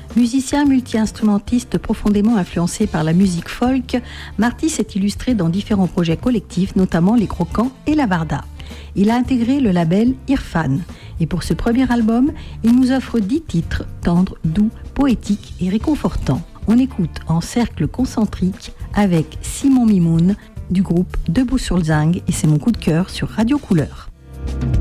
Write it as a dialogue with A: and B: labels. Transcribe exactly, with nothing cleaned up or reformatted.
A: Musicien multi-instrumentiste profondément influencé par la musique folk, Marty s'est illustré dans différents projets collectifs, notamment Les Croquants et La Varda. Il a intégré le label Irfan. Et pour ce premier album, il nous offre dix titres tendres, doux, poétiques et réconfortants. On écoute en cercle concentrique avec Simon Mimoun du groupe Debout sur le Zinc et c'est mon coup de cœur sur Radio Couleur.